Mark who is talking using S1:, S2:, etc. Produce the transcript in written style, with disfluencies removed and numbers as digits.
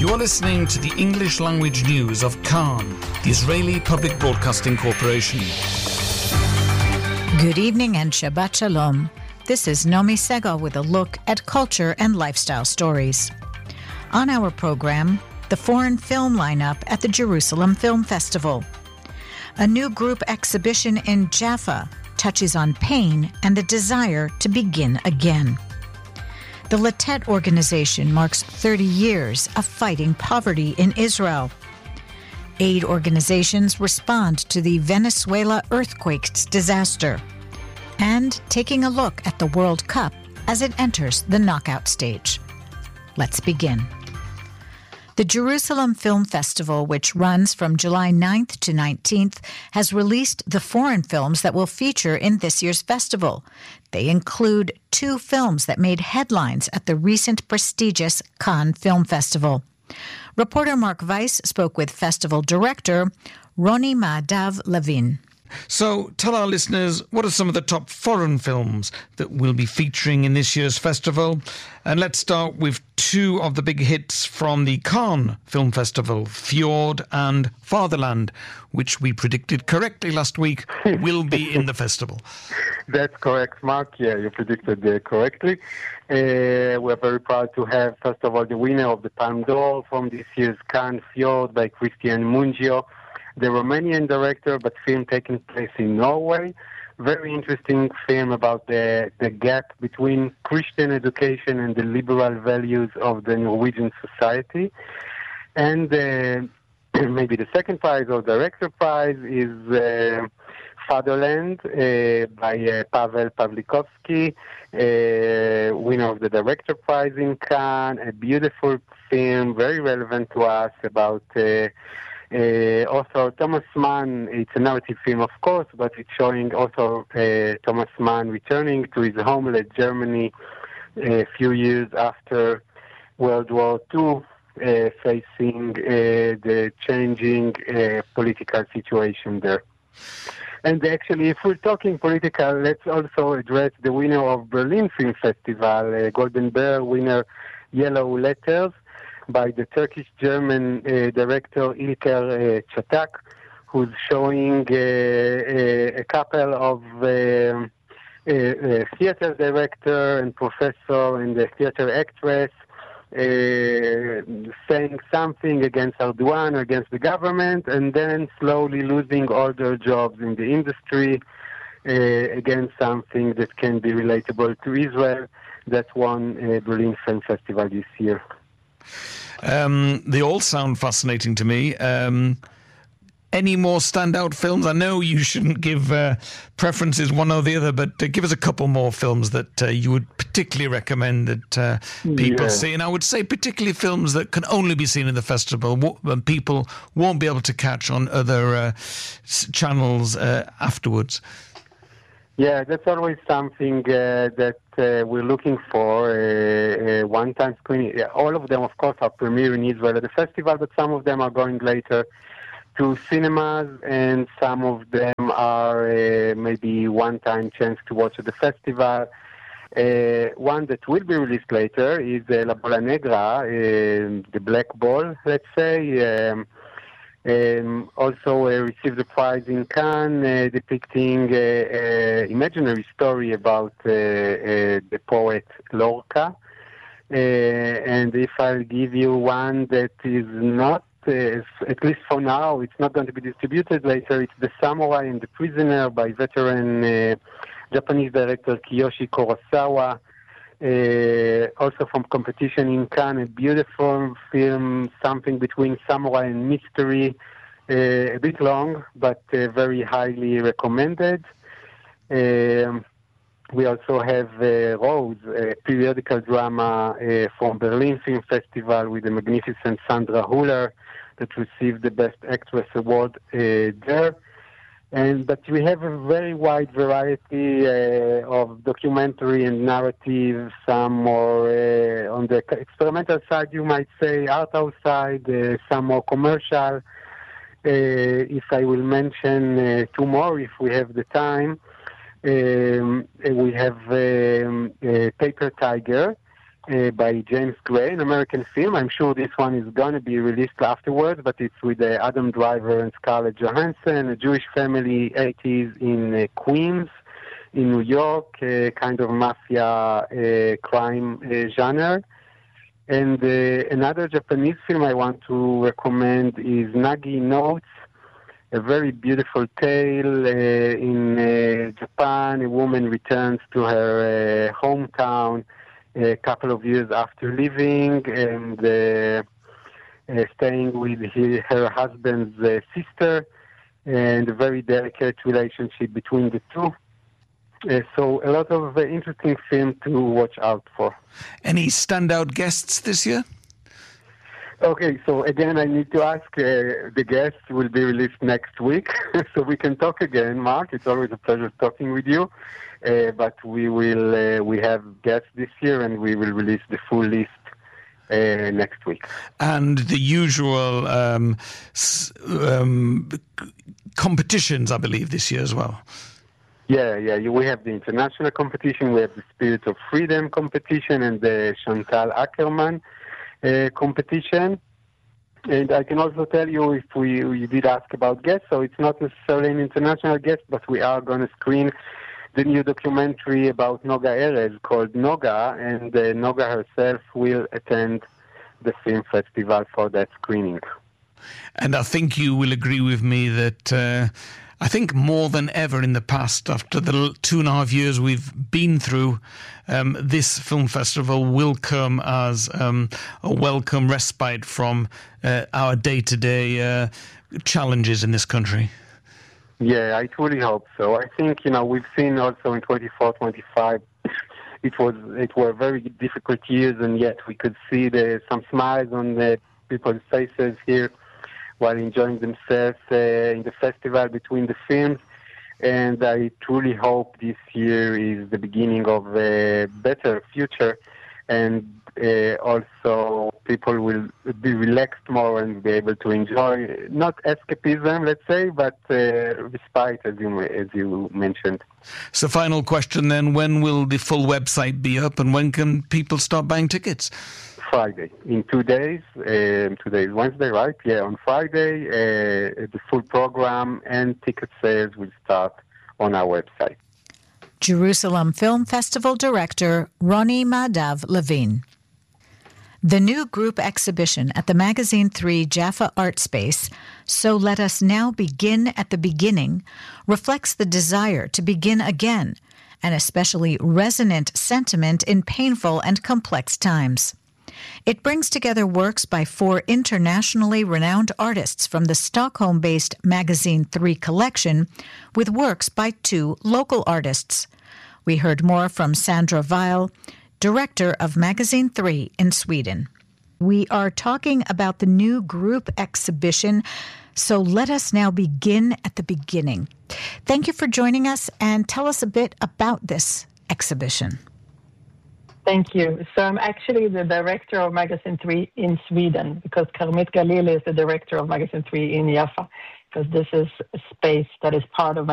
S1: You're listening to the English language news of Kan, the Israeli Public Broadcasting Corporation.
S2: Good evening and Shabbat Shalom. This is Nomi Segal with a look at culture and lifestyle stories. On our program, the foreign film lineup at the Jerusalem Film Festival. A new group exhibition in Jaffa touches on pain and the desire to begin again. The Latet organization marks 30 years of fighting poverty in Israel. Aid organizations respond to the Venezuela earthquake's disaster. And taking a look at the World Cup as it enters the knockout stage. Let's begin. The Jerusalem Film Festival, which runs from July 9th to 19th, has released the foreign films that will feature in this year's festival. They include 2 films that made headlines at the recent prestigious Cannes Film Festival. Reporter Mark Weiss spoke with festival director Roni Maadav Levin.
S1: So tell our listeners, what are some of the top foreign films that will be featuring in this year's festival? And let's start with 2 of the big hits from the Cannes Film Festival, Fjord and Fatherland, which we predicted correctly last week will be in the festival.
S3: That's correct, Mark. Yeah, you predicted correctly. We're very proud to have, first of all, the winner of the Palme d'Or from this year's Cannes, Fjord, by Christian Mungiu, the Romanian director, but film taking place in Norway. Very interesting film about the gap between Christian education and the liberal values of the Norwegian society. And maybe the second prize or director prize is Fatherland by Pavel Pawlikowski, winner of the director prize in Cannes. A beautiful film, very relevant to us, about author Thomas Mann. It's a narrative film, of course, but it's showing author Thomas Mann returning to his homeland, Germany, a few years after World War II, facing the changing political situation there. And actually, if we're talking political, let's also address the winner of Berlin Film Festival, Golden Bear winner, Yellow Letters, by the Turkish-German director Ilker Çatak, who's showing a couple of a theater director and professor and a theater actress saying something against Erdogan, against the government, and then slowly losing all their jobs in the industry against something that can be relatable to Israel. That won Berlin Film Festival this year.
S1: They all sound fascinating to me. Any more standout films? I know you shouldn't give preferences one or the other, but give us a couple more films that you would particularly recommend that people see. And I would say particularly films that can only be seen in the festival, and people won't be able to catch on other channels afterwards.
S3: Yeah, that's always something that we're looking for, one-time screening. All of them, of course, are premiering in Israel at the festival, but some of them are going later to cinemas, and some of them are maybe one-time chance to watch at the festival. One that will be released later is La Bola Negra, the Black Ball, let's say. Also received a prize in Cannes, depicting an imaginary story about the poet Lorca. And if I'll give you one that is not, at least for now, it's not going to be distributed later, it's The Samurai and the Prisoner by veteran Japanese director Kiyoshi Kurosawa. Also from competition in Cannes, a beautiful film, something between samurai and mystery, a bit long, but very highly recommended. We also have Rose, a periodical drama from Berlin Film Festival with the magnificent Sandra Hüller that received the Best Actress Award there. But we have a very wide variety of documentary and narrative, some more on the experimental side, you might say, art house side, some more commercial. If I will mention 2 more, if we have the time, we have Paper Tiger, by James Gray, an American film. I'm sure this one is going to be released afterwards, but it's with Adam Driver and Scarlett Johansson, a Jewish family, 80s in Queens, in New York, kind of mafia crime genre. And another Japanese film I want to recommend is Nagi Notes, a very beautiful tale. In Japan, a woman returns to her hometown a couple of years after leaving and staying with her husband's sister, and a very delicate relationship between the two. So a lot of interesting film to watch out for.
S1: Any standout guests this year?
S3: Okay, so again, I need to ask, the guests will be released next week, so we can talk again, Mark. It's always a pleasure talking with you. But we have guests this year, and we will release the full list next week.
S1: And the usual competitions, I believe, this year as well.
S3: Yeah. We have the international competition. We have the Spirit of Freedom competition and the Chantal Ackerman competition. And I can also tell you, if you did ask about guests, so it's not necessarily an international guest, but we are going to screen the new documentary about Noga Erez called Noga, and Noga herself will attend the film festival for that screening.
S1: And I think you will agree with me that I think more than ever in the past, after the 2.5 years we've been through, this film festival will come as a welcome respite from our day-to-day challenges in this country.
S3: Yeah, I truly hope so. I think, we've seen also in 24, 25, it were very difficult years, and yet we could see some smiles on the people's faces here while enjoying themselves in the festival between the films. And I truly hope this year is the beginning of a better future, and also people will be relaxed more and be able to enjoy, not escapism, let's say, but respite, as you mentioned.
S1: So final question then, when will the full website be up, and when can people start buying tickets?
S3: Friday, in 2 days. Today is Wednesday, right? Yeah, on Friday, the full program and ticket sales will start on our website.
S2: Jerusalem Film Festival Director Roni Madav Levine. The new group exhibition at the Magazine 3 Jaffa Art Space, So Let Us Now Begin at the Beginning, reflects the desire to begin again, an especially resonant sentiment in painful and complex times. It brings together works by 4 internationally renowned artists from the Stockholm-based Magazine 3 collection, with works by 2 local artists. We heard more from Sandra Weil, director of Magazine 3 in Sweden. We are talking about the new group exhibition, So Let Us Now Begin at the Beginning. Thank you for joining us, and tell us a bit about this exhibition.
S4: Thank you. So I'm actually the director of Magazine 3 in Sweden, because Karmit Galili is the director of Magazine 3 in Jaffa, because this is a space that is part of